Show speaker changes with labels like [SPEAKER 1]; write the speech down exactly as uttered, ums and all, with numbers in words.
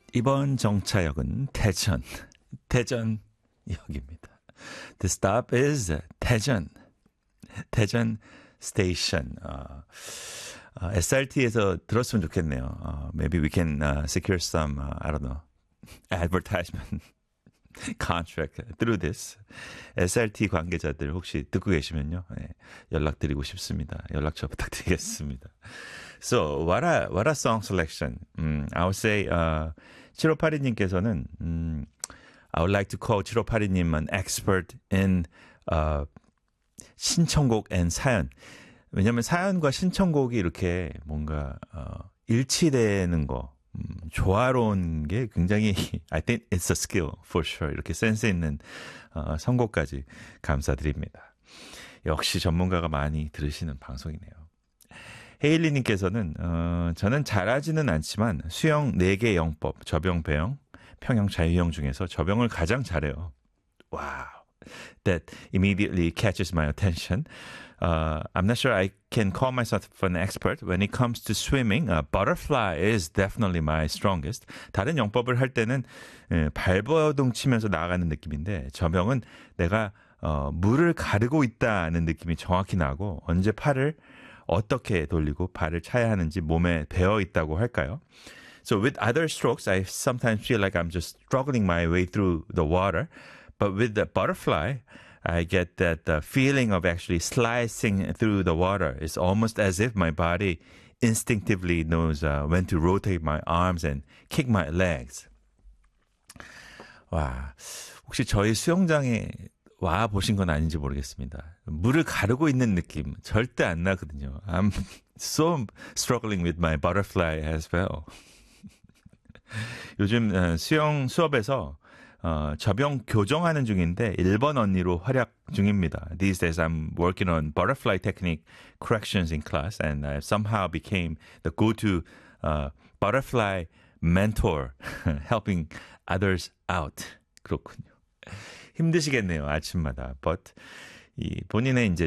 [SPEAKER 1] 이번 정차역은 태전, 태전역입니다. The stop is 태전, 태전 station. 어, 어, 에스알티에서 들었으면 좋겠네요. 어, maybe we can uh, secure some, uh, I don't know, advertisement contract through this. 에스알티 관계자들 혹시 듣고 계시면요, 네, 연락드리고 싶습니다. 연락처 부탁드리겠습니다. So, what a, what a song selection. 음, I would say, uh, 칠오팔이님께서는, 음, I would like to call 칠오팔이님 an expert in, uh, 신청곡 and 사연. 왜냐면 사연과 신청곡이 이렇게 뭔가, 어, 일치되는 거, 음, 조화로운 게 굉장히, I think it's a skill, for sure. 이렇게 센스 있는, 어, 선곡까지 감사드립니다. 역시 전문가가 많이 들으시는 방송이네요. 헤일리님께서는 어, 저는 잘하지는 않지만 수영 네 개 영법, 접영, 배영, 평영, 자유형 중에서 접영을 가장 잘해요. Wow. That immediately catches my attention. Uh, I'm not sure I can call myself an expert. When it comes to swimming, uh, butterfly is definitely my strongest. 다른 영법을 할 때는 예, 발버둥 치면서 나아가는 느낌인데 접영은 내가 어, 물을 가르고 있다는 느낌이 정확히 나고 언제 팔을 어떻게 돌리고 발을 차야 하는지 몸에 배어 있다고 할까요? So with other strokes, I sometimes feel like I'm just struggling my way through the water. But with the butterfly, I get that uh, feeling of actually slicing through the water. It's almost as if my body instinctively knows uh, when to rotate my arms and kick my legs. 와, 혹시 저희 수영장에 와 보신 건 아닌지 모르겠습니다. 물을 가르고 있는 느낌 절대 안 나거든요. I'm so struggling with my butterfly as well. 요즘 수영 수업에서 어, 접영 교정하는 중인데 일 번 언니로 활약 중입니다. These days I'm working on butterfly technique corrections in class and I somehow became the go-to uh, butterfly mentor helping others out. 그렇군요. 힘드시겠네요, 아침마다. But 이 본인의 이제